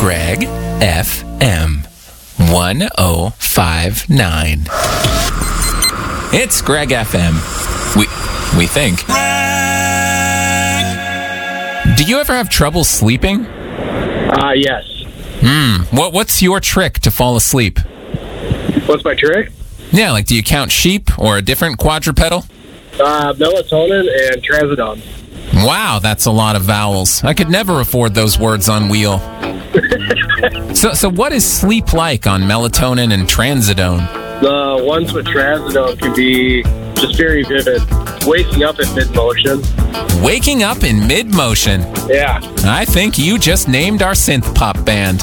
Greg FM 1059. It's Greg FM. We think. Do you ever have trouble sleeping? Yes. What's your trick to fall asleep? What's my trick? Yeah, like do you count sheep or a different quadrupedal? Melatonin and trazodone. Wow, that's a lot of vowels. I could never afford those words on wheel. So what is sleep like on melatonin and trazodone? The ones with trazodone can be just very vivid. Waking up in mid-motion. Waking up in mid-motion. Yeah. I think you just named our synth pop band.